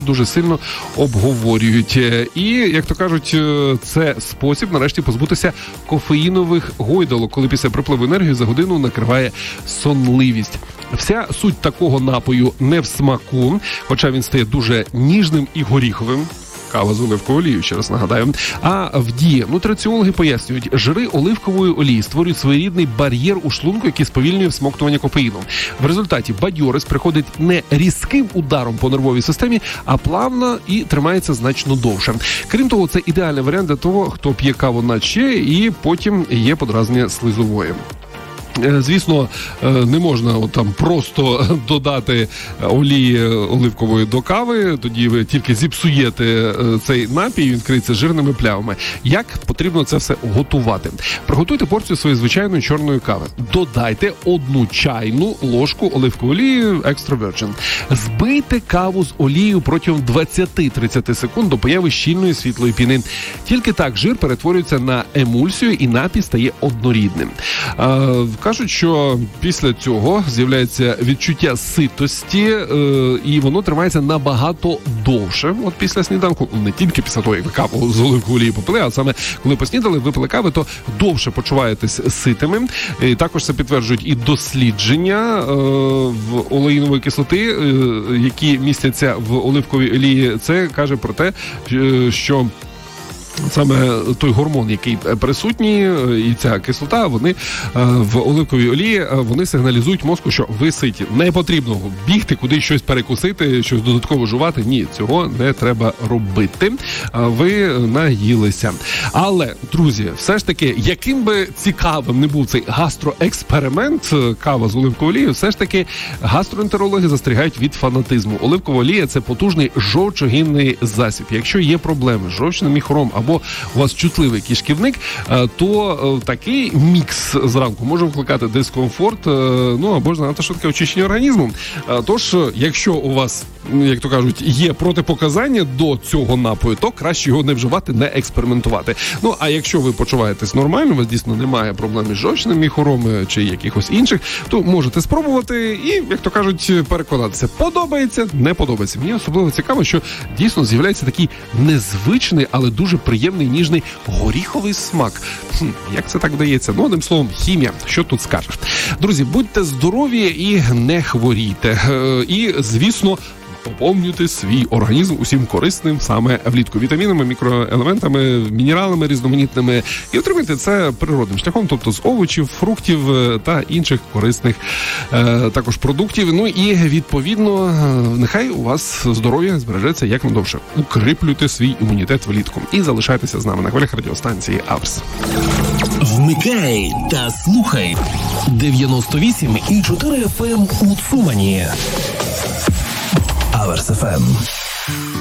дуже сильно обговорюють. І, як то кажуть, це спосіб нарешті позбутися кофеїнових гойдалок, коли після припливу енергії за годину накриває сонливість. Вся суть такого напою не в смаку, хоча він стає дуже ніжним і горіховим. Кава з оливковою олією, ще раз нагадаю. А в дії нутриціологи пояснюють, жири оливкової олії створюють своєрідний бар'єр у шлунку, який сповільнює всмоктування кофеїну. В результаті бадьорість приходить не різким ударом по нервовій системі, а плавно і тримається значно довше. Крім того, це ідеальний варіант для того, хто п'є каву на чай і потім є подразнення слизової. Звісно, не можна там просто додати олії оливкової до кави, тоді ви тільки зіпсуєте цей напій, він вкриється жирними плямами. Як потрібно це все готувати? Приготуйте порцію своєї звичайної чорної кави. Додайте 1 чайну ложку оливкової олії Extra Virgin. Збийте каву з олією протягом 20-30 секунд до появи щільної світлої піни. Тільки так жир перетворюється на емульсію і напій стає однорідним. Кажуть, що після цього з'являється відчуття ситості, і воно тримається набагато довше. От після сніданку, не тільки після того, як ви каву з оливковою олією попили, а саме коли поснідали, випили кави, то довше почуваєтесь ситими. І також це підтверджують і дослідження в олеїнової кислоти, які містяться в оливковій олії. Це каже про те, що саме той гормон, який присутній, і ця кислота, вони в оливковій олії, вони сигналізують мозку, що ви ситі. Не потрібно бігти, кудись щось перекусити, щось додатково жувати. Ні, цього не треба робити. Ви наїлися. Але, друзі, все ж таки, яким би цікавим не був цей гастроексперимент, кава з оливковою олією, все ж таки гастроентерологи застерігають від фанатизму. Оливкова олія – це потужний жовчогінний засіб. Якщо є проблеми з жовчним міхуром або у вас чутливий кишківник, то такий мікс зранку може викликати дискомфорт, або ж занадто швидке очищення організму. Тож, якщо у вас, як то кажуть, є протипоказання до цього напою, то краще його не вживати, не експериментувати. А якщо ви почуваєтесь нормально, у вас дійсно немає проблем з жовчним міхуром чи якихось інших, то можете спробувати і, як то кажуть, переконатися. Подобається, не подобається. Мені особливо цікаво, що дійсно з'являється такий незвичний, але дуже приємний, ніжний горіховий смак. Як це так вдається? Одним словом, хімія. Що тут скажеш? Друзі, будьте здорові і не хворійте. І, звісно, поповнюйте свій організм усім корисним саме влітку. Вітамінами, мікроелементами, мінералами різноманітними. І отримайте це природним шляхом, тобто з овочів, фруктів та інших корисних також продуктів. І, відповідно, нехай у вас здоров'я збережеться якнайдовше. Укріплюйте свій імунітет влітку. І залишайтеся з нами на хвилях радіостанції Аверс. Вмикай та слухай 98,4 FM у Цумані. Аверс ФМ.